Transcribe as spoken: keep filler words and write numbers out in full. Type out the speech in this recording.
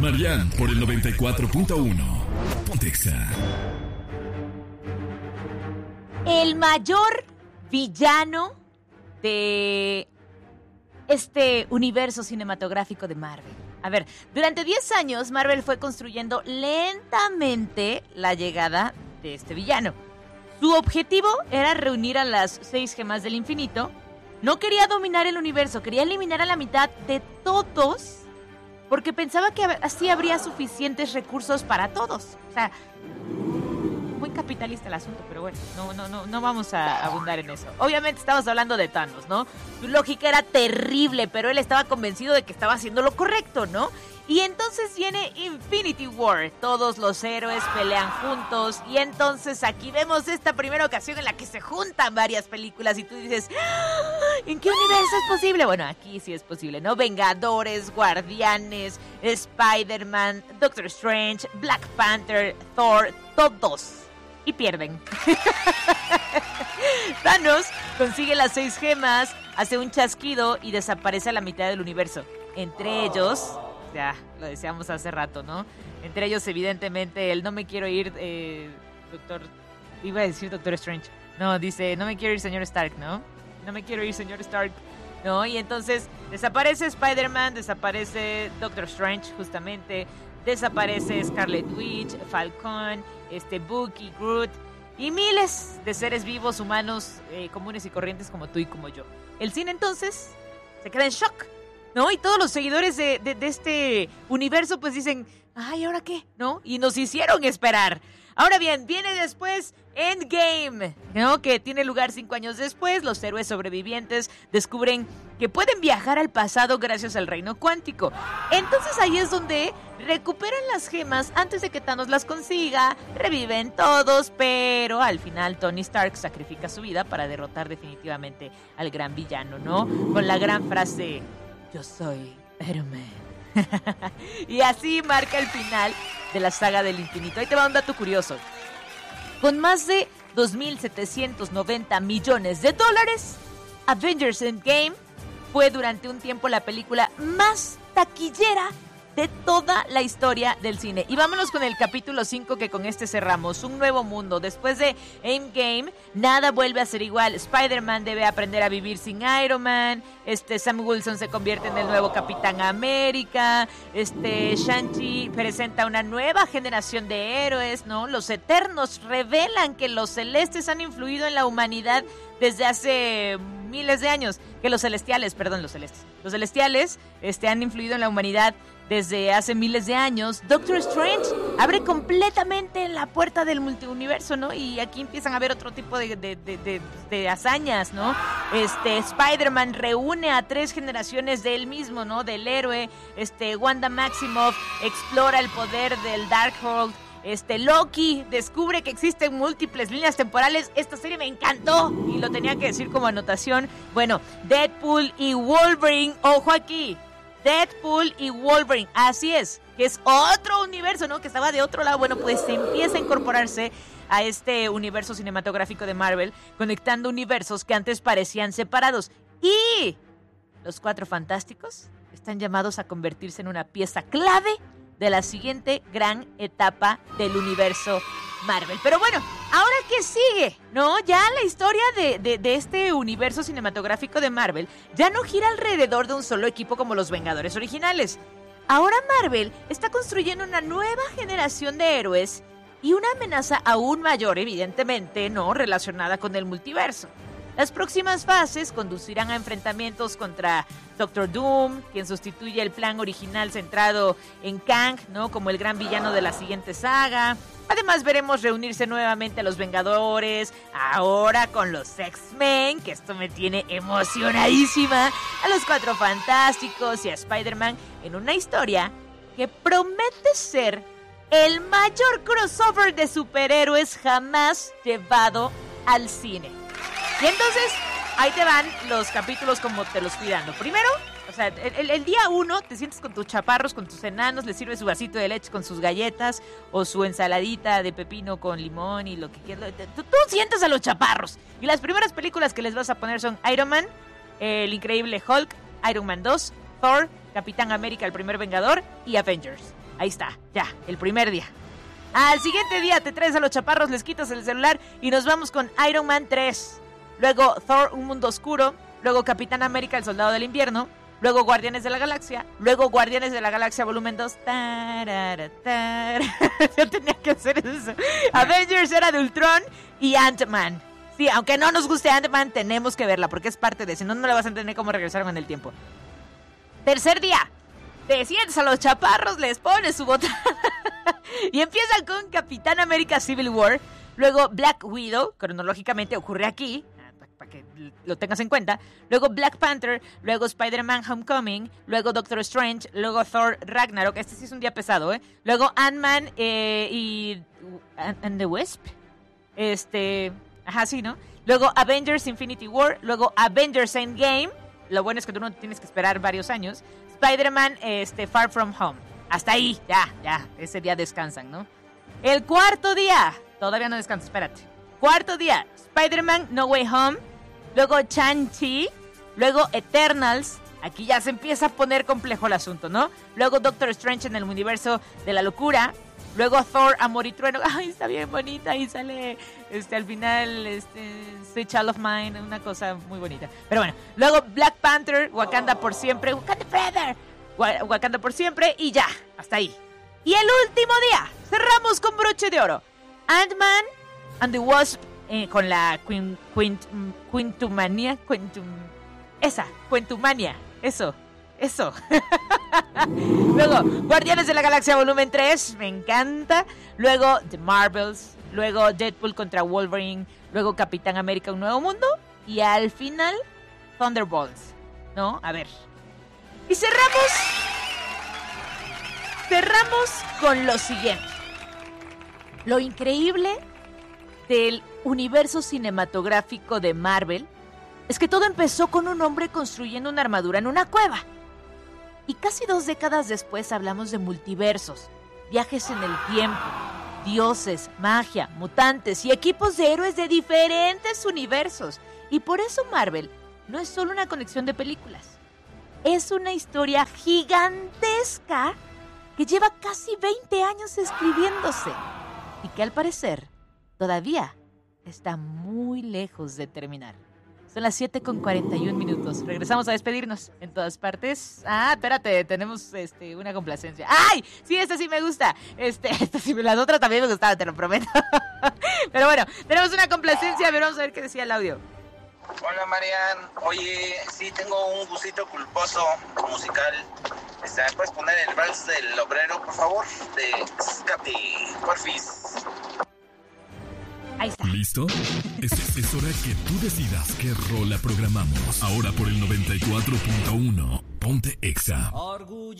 Marian por el noventa y cuatro punto uno. Pontexa. El mayor villano de este universo cinematográfico de Marvel. A ver, durante diez años Marvel fue construyendo lentamente la llegada de este villano. Su objetivo era reunir a las seis gemas del infinito. No quería dominar el universo, quería eliminar a la mitad de todos, porque pensaba que así habría suficientes recursos para todos. O sea, muy capitalista el asunto, pero bueno, no, no, no, no vamos a abundar en eso. Obviamente estamos hablando de Thanos, ¿no? Su lógica era terrible, pero él estaba convencido de que estaba haciendo lo correcto, ¿no? Y entonces viene Infinity War, todos los héroes pelean juntos, y entonces aquí vemos esta primera ocasión en la que se juntan varias películas y tú dices, ¿en qué universo es posible? Bueno, aquí sí es posible, ¿no? Vengadores, Guardianes, Spider-Man, Doctor Strange, Black Panther, Thor, todos. Y pierden. Thanos consigue las seis gemas, hace un chasquido y desaparece a la mitad del universo. Entre ellos, ya lo decíamos hace rato, ¿no? Entre ellos, evidentemente, el no me quiero ir, eh, doctor... Iba a decir Doctor Strange. No, dice, no me quiero ir, señor Stark, ¿no? No me quiero ir, señor Stark. No, y entonces desaparece Spider-Man, desaparece Doctor Strange, justamente... Desaparece Scarlet Witch, Falcon, este Bucky, Groot y miles de seres vivos, humanos, eh, comunes y corrientes como tú y como yo. El cine entonces se queda en shock, ¿no? Y todos los seguidores de, de, de este universo pues dicen, ay, ¿ahora qué? ¿No? Y nos hicieron esperar. Ahora bien, viene después Endgame, ¿no? Que tiene lugar cinco años después. Los héroes sobrevivientes descubren que pueden viajar al pasado gracias al reino cuántico. Entonces ahí es donde recuperan las gemas antes de que Thanos las consiga. Reviven todos, pero al final Tony Stark sacrifica su vida para derrotar definitivamente al gran villano, ¿no? Con la gran frase, yo soy Iron Man. Y así marca el final de la saga del infinito. Ahí te va un dato curioso. Con más de dos mil setecientos noventa millones de dólares, Avengers Endgame fue durante un tiempo la película más taquillera de toda la historia del cine. Y vámonos con el capítulo cinco, que con este cerramos. Un nuevo mundo. Después de Endgame, nada vuelve a ser igual. Spider-Man debe aprender a vivir sin Iron Man. Este, Sam Wilson se convierte en el nuevo Capitán América. Este, Shang-Chi presenta una nueva generación de héroes, ¿no? Los Eternos revelan que los Celestes han influido en la humanidad desde hace miles de años. Que los Celestiales, perdón, los Celestes. Los Celestiales este, han influido en la humanidad desde hace miles de años. Doctor Strange abre completamente la puerta del multiuniverso, ¿no? Y aquí empiezan a haber otro tipo de, de, de, de, de hazañas, ¿no? Este, Spider-Man reúne a tres generaciones de él mismo, ¿no? Del héroe. Este, Wanda Maximoff explora el poder del Darkhold. Este, Loki descubre que existen múltiples líneas temporales. Esta serie me encantó y lo tenía que decir como anotación. Bueno, Deadpool y Wolverine, ojo aquí, Deadpool y Wolverine, así es, que es otro universo, ¿no? Que estaba de otro lado. Bueno, pues se empieza a incorporarse a este universo cinematográfico de Marvel, conectando universos que antes parecían separados. Y los Cuatro Fantásticos están llamados a convertirse en una pieza clave de la siguiente gran etapa del universo Marvel. Pero bueno, ¿ahora qué sigue? No, ya la historia de, de, de este universo cinematográfico de Marvel ya no gira alrededor de un solo equipo como los Vengadores originales. Ahora Marvel está construyendo una nueva generación de héroes y una amenaza aún mayor, evidentemente, no relacionada con el multiverso. Las próximas fases conducirán a enfrentamientos contra Doctor Doom, quien sustituye el plan original centrado en Kang, ¿no? Como el gran villano de la siguiente saga. Además veremos reunirse nuevamente a los Vengadores, ahora con los X-Men, que esto me tiene emocionadísima, a los Cuatro Fantásticos y a Spider-Man en una historia que promete ser el mayor crossover de superhéroes jamás llevado al cine. Y entonces, ahí te van los capítulos como te los fui dando. Primero, o sea, el, el día uno te sientes con tus chaparros, con tus enanos, les sirves su vasito de leche con sus galletas o su ensaladita de pepino con limón y lo que quieras. Tú, tú sientes a los chaparros. Y las primeras películas que les vas a poner son Iron Man, El Increíble Hulk, Iron Man dos, Thor Capitán América, el primer Vengador y Avengers. Ahí está, ya, el primer día. Al siguiente día te traes a los chaparros, les quitas el celular y nos vamos con Iron Man tres. Luego Thor, Un Mundo Oscuro. Luego Capitán América, el Soldado del Invierno. Luego Guardianes de la Galaxia. Luego Guardianes de la Galaxia volumen dos. Tarara, tarara. Yo tenía que hacer eso. Avengers Era de Ultron y Ant-Man. Sí, aunque no nos guste Ant-Man, tenemos que verla porque es parte de... Si no, no le vas a entender cómo regresaron en el tiempo. Tercer día. Te sientes a los chaparros, les pones su botón. Y empieza con Capitán América Civil War. Luego Black Widow, cronológicamente ocurre aquí, para que lo tengas en cuenta. Luego Black Panther, luego Spider-Man Homecoming, luego Doctor Strange, luego Thor Ragnarok. Este sí es un día pesado, ¿eh? Luego Ant-Man eh, y... And the Wasp. Este... Ajá, sí, ¿no? Luego Avengers Infinity War, luego Avengers Endgame. Lo bueno es que tú no tienes que esperar varios años. Spider-Man este, Far From Home. Hasta ahí, ya, ya, ese día descansan, ¿no? El cuarto día, todavía no descansa, espérate. Cuarto día, Spider-Man No Way Home, luego Shang-Chi, luego Eternals. Aquí ya se empieza a poner complejo el asunto, ¿no? Luego Doctor Strange en el universo de la locura, luego Thor, Amor y Trueno. Ay, está bien bonita, ahí sale este, al final este, Sweet Child of Mine, una cosa muy bonita. Pero bueno, luego Black Panther, Wakanda por siempre, Wakanda Forever. Wakanda por siempre y ya, hasta ahí. Y el último día, cerramos con broche de oro. Ant-Man and the Wasp eh, con la Quint, Quint, Quintumania, Quintum, esa, Quintumania, eso, eso. Luego, Guardianes de la Galaxia volumen tres, me encanta. Luego, The Marvels, luego Deadpool contra Wolverine, luego Capitán América, Un Nuevo Mundo y al final, Thunderbolts, ¿no? A ver. Y cerramos, cerramos con lo siguiente. Lo increíble del universo cinematográfico de Marvel es que todo empezó con un hombre construyendo una armadura en una cueva. Y casi dos décadas después hablamos de multiversos, viajes en el tiempo, dioses, magia, mutantes y equipos de héroes de diferentes universos. Y por eso Marvel no es solo una colección de películas. Es una historia gigantesca que lleva casi veinte años escribiéndose y que al parecer todavía está muy lejos de terminar. Son las siete con cuarenta y un minutos. Regresamos a despedirnos en todas partes. Ah, espérate, tenemos este, una complacencia. ¡Ay! Sí, esta sí me gusta. Este, esta sí, las otras también me gustaban, te lo prometo. Pero bueno, tenemos una complacencia. A ver, vamos a ver qué decía el audio. Hola, Marian. Oye, sí, tengo un gustito culposo musical. Este, ¿me puedes poner el vals del obrero, por favor? De Scotty, porfis. Ahí está. ¿Listo? Es, es hora que tú decidas qué rola programamos. Ahora por el noventa y cuatro punto uno. Ponte Exa. Orgullo.